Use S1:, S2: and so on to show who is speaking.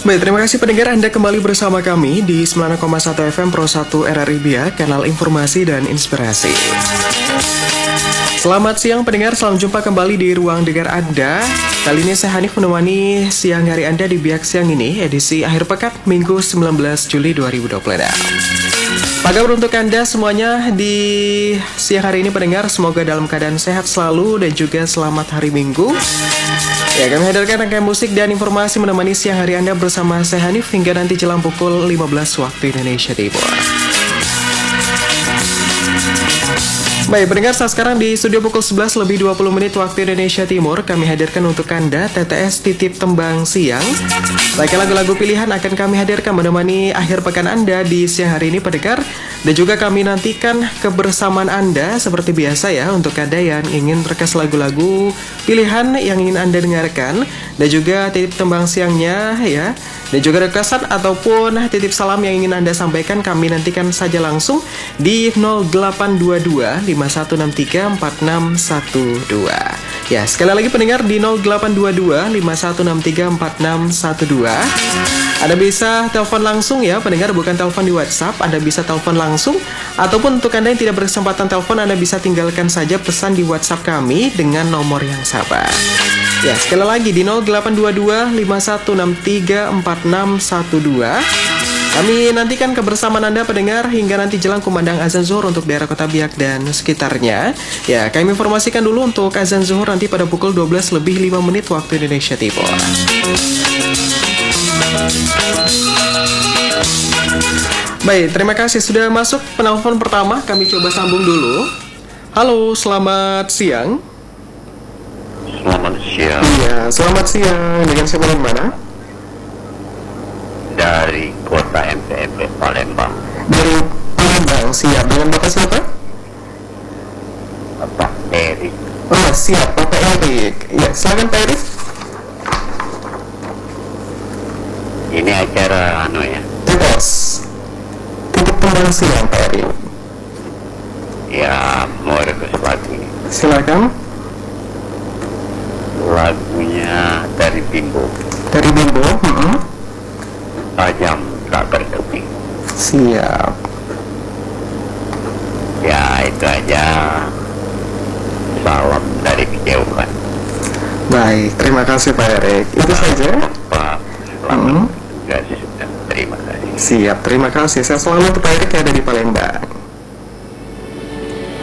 S1: Baik, terima kasih pendengar, Anda kembali bersama kami di 96,1 FM Pro 1 RRI Biak, kanal informasi dan inspirasi. Selamat siang pendengar, selamat jumpa kembali di ruang dengar Anda. Kali ini saya Hanif menemani siang hari Anda di Biak siang ini, edisi akhir pekan Minggu 19 Juli 2020. Apa kabar untuk Anda semuanya di siang hari ini pendengar? Semoga dalam keadaan sehat selalu dan juga selamat hari Minggu. Ya, kami hadirkan rangkaian musik dan informasi menemani siang hari Anda bersama saya Hanif hingga nanti jelang pukul 15 waktu Indonesia Timur. Baik, pendengar, saat sekarang di studio pukul 11 lebih 20 menit waktu Indonesia Timur, kami hadirkan untuk Anda TTS Titip Tembang Siang. Rangkaian lagu-lagu pilihan akan kami hadirkan menemani akhir pekan Anda di siang hari ini pendengar. Dan juga kami nantikan kebersamaan Anda seperti biasa ya, untuk Anda yang ingin request lagu-lagu pilihan yang ingin Anda dengarkan. Dan juga titip tembang siangnya ya. Dan juga requestan ataupun titip salam yang ingin Anda sampaikan, kami nantikan saja langsung di 0822 5163 4612. Ya, sekali lagi pendengar di 0822 5163 4612. Anda bisa telepon langsung ya pendengar, bukan telepon di WhatsApp. Anda bisa telepon langsung, ataupun untuk Anda yang tidak berkesempatan telepon, Anda bisa tinggalkan saja pesan di WhatsApp kami dengan nomor yang sama. Ya, sekali lagi di 0822 5163 4612. Kami nantikan kebersamaan Anda pendengar hingga nanti jelang kumandang azan zuhur untuk daerah Kota Biak dan sekitarnya. Ya, kami informasikan dulu untuk azan zuhur nanti pada pukul 12 lebih 5 menit waktu Indonesia Timur. Baik, terima kasih sudah masuk penelpon pertama. Kami coba sambung dulu. Halo, selamat siang.
S2: Selamat siang.
S1: Iya, selamat siang. Dengan siapa dan mana?
S2: Dari kota MPMP Palembang.
S1: Dari Palembang, siap. Dengan Bapak siapa?
S2: Bapak Erik.
S1: Oh, siap, Bapak Erik. Ya, silakan Pak Erik.
S2: Ini acara ya.
S1: Bebas. Titip tembang siang Pak Erik.
S2: Ya, mau request lagi.
S1: Silakan.
S2: Lagunya dari Bimbo.
S1: Dari Bimbo.
S2: Tajam tak bertepi.
S1: Siap.
S2: Ya, itu aja. Salam dari kejauhan.
S1: Baik, terima kasih Pak Erik. Itu saja.
S2: Pak, selamat tugas. Terima kasih.
S1: Siap, terima kasih. Saya selalu untuk Pak Erik yang ada di Palembang.